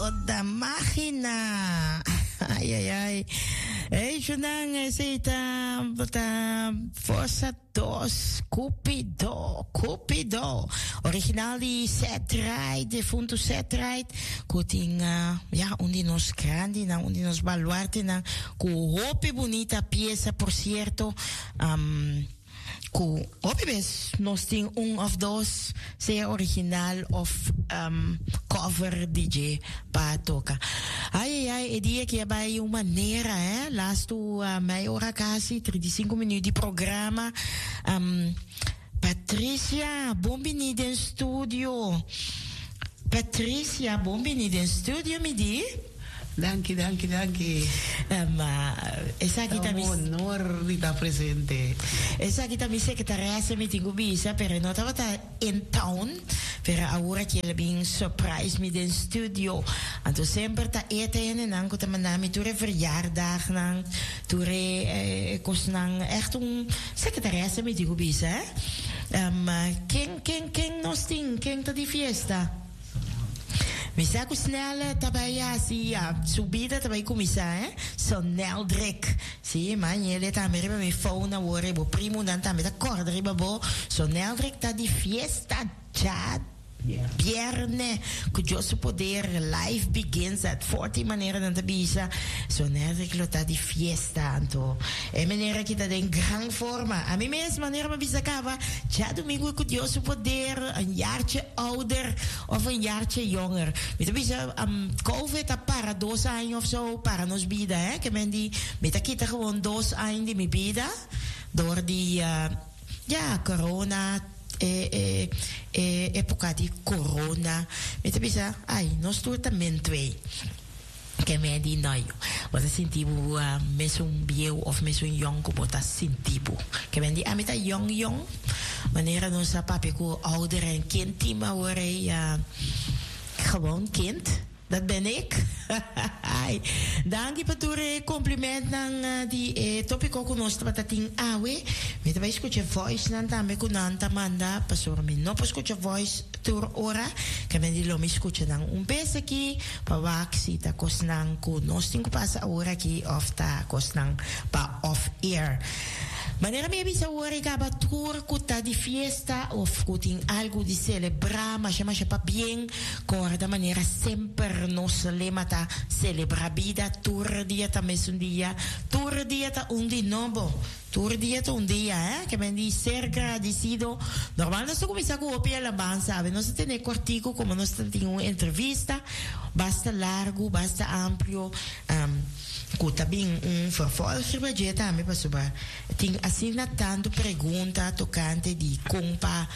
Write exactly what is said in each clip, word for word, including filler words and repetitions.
da máquina. Ay, ay, ay. Hey, Junang, aceita, bota, força dos, Cupido, Cupido. Original die set right, de funto set right. Kuting, uh, ja, undi nos grandi, na, undi nos baluarte, na, ku hopi bonita pieza, por cierto. Um, Ku opibes nos ting un of dos sea original of um, cover D J pa toca. Ai ai ai, e dia que vai uma maneira, eh? Last to uh, meia hora quase, trinta e cinco minutos de programa. Um, Patricia, bom venida in studio. Patricia, bom venida in studio, mi di? Danke, danke, danke. Um, uh, esa aquí también. Un honor de estar presente. Esa aquí también secretaria se me tengo visa, pero no estaba in town. Pero ahora que le bin surprise me in studio. Anto sempre ta eten en anko ta manami toere verjaardag nang toere eh, kos nang echt un secretaria se me tengo visa, eh? Um, ken ken ken no sting, ken ta di fiesta. Mi sa ko snel tabay si uh, subida tabay kumisa eh so nel drek si man yele ta mi riba mi phone na wore bo primo dan ta mi ta corda riba bo so nel drek ta di fiesta chat Vierne, curioso poder, life begins at forty manera dan tabisa. So nervig lo ta di fiesta anto. E manera kita den gran forma. A mi mes manera ma bisa kava. Ja domingo curioso poder, een jaartje ouder of een jaartje jonger. Met bisa um, COVID a para dos años of zo para nos vida, hè? Que men die met kita gewoon dos años die mi vida door die uh, ja corona. E, e, e, epoca di corona. Met bisa, ai, nos toertamento twee. Que me di noio. Wat is sintibu uh, met zo'n bieu of met zo'n jong wat is sintibu. Que me di ah met jong jong. Wanneer ons papi ko ouder en kind team worden, ja, gewoon kind. Dat ben ik. Dank je voor compliment nang uh, die eh, topic ook ons wat dat ding awe. Met wij scootje voice nan tambe kunanta manda pasor mi no scootje voice tour ora. Kamen di lomi scootje nang un pese ki pa waxi ta kos nang ku nos ting pasa ora ki of ta kos nang pa off air. Manera me bisa ora ka ba tour kuta di fiesta of kuting algo di celebrar, mas chama pa bien, cor da manera sempre nos lemata celebra vida tour dia ta mes un dia, tour dia ta un di nobo. Tour dia ta un dia, eh, que men di ser agradecido. Normal nos comienza con opia la ban, sabe, no se tiene cortico como nos tiene una entrevista, basta largo, basta amplio, um, Kuta bing un vervolger budget também para suba. Tem assim na tanto pergunta tocante de compa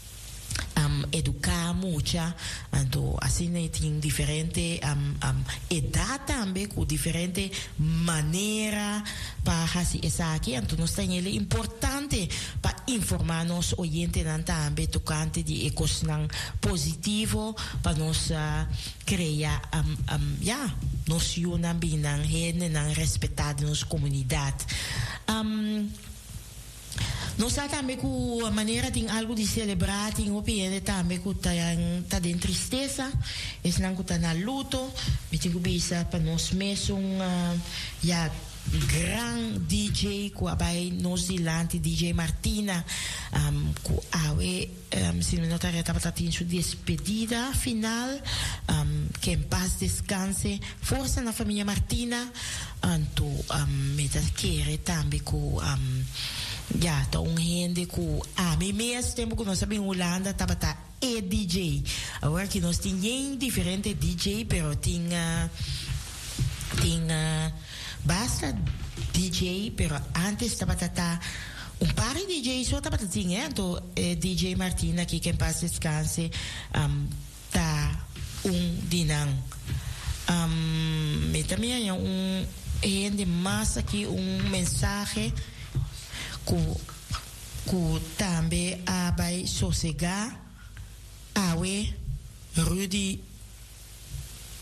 um, educar mucha, então assim tem diferente um, um, edad também com diferente maneira para fazer isso aqui, então nós temos ele importante para informar nos oyentes também tocante de ecosistema positivo para nós uh, criar um, um, yeah, noção bem nang hen nang respeitar nos comunidade. Um, Nós também com a maneira de algo de celebrar, tem o piede também com tá tá de tristeza, es não tá na luto, me tenho bisa para nós mesmo uh, ja gran D J com a bai nos dilante D J Martina, um, com awe um, se não tá reta para ter sua despedida final, um, que em paz descanse, força na família Martina, anto um, me tá querer também com um, ja, ta un gente ku a mi mes tempo que nós sabemos Holanda tava tá e D J. Agora que nós tem diferente D J, pero tinha tinha basta D J, pero antes tava tá un par de D J só tava tinha, então eh, D J Martina aqui que em paz descanse, um, tá um dinang. Um, me também um gente mais aqui um mensagem ku ku tambe abai sosega awe Rudy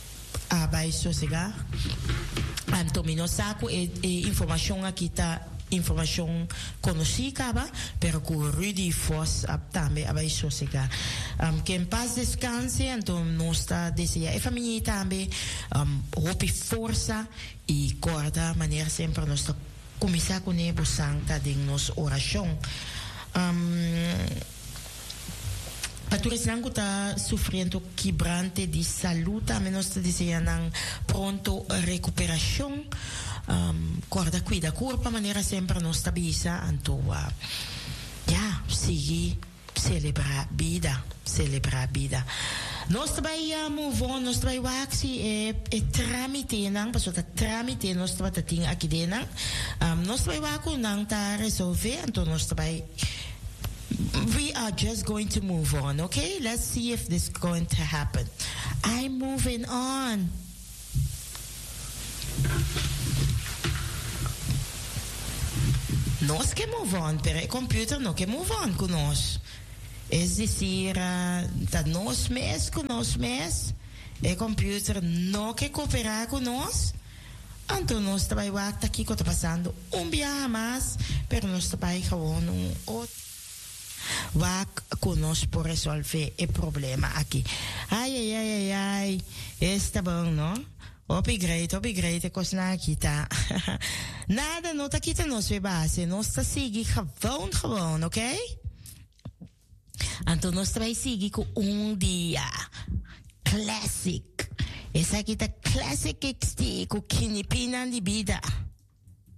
abai sosega Antomino saco e, e informação aqui tá información conocida, pero con Rudy Vos también abai sosiga. Um, que en paz descanse, entonces nuestra desea e familia también um, hopi forza y corda manera siempre nuestra comisa con nebo santa de nos oración. Um, Paturis lang está sufriendo quebrante de salud, también nos desean pronto recuperación. Um, corda cuida corpa manera sempre nos stabiliza anto uh, ja sigi celebra vida celebra vida nos trabai uh, move on nos trabai waxi e, e tramite nang pasota tramite nos trabai tating aqui denang um, nos trabai wako nang ta resolve anto nos trabai we are just going to move on, okay? Let's see if this is going to happen. I'm moving on. Nós que move on, pero o computer não que move on conosco. É dizer, tá nós mesmos conosco mesmo, o computer não que cooperar conosco. Então nós trabalhamos aqui que está passando um dia mais, pero nós trabalhamos gewoon um outro. Waar conosco por resolver o problema aqui. Ai, ai, ai, ai, ai, está bom, não? Upgrade, upgrade, kosna kita. Nada, não tá kita nos we base. Nós tá seguir gewoon, gewoon, ok? Então nós vai seguir com um dia classic. Essa aqui tá classic X T com kinipina de vida.